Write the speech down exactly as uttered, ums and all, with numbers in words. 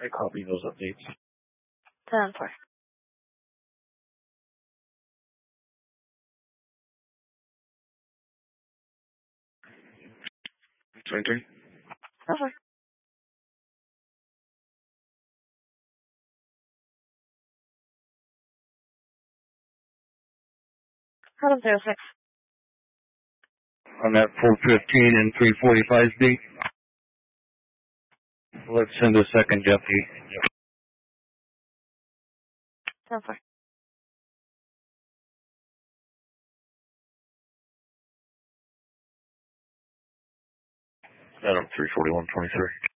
I copy those updates. ten four. twenty-three. Over. Adam zero six. I'm at four fifteen and three forty-five B. Let's send a second deputy. ten four. Adam three forty-one twenty-three.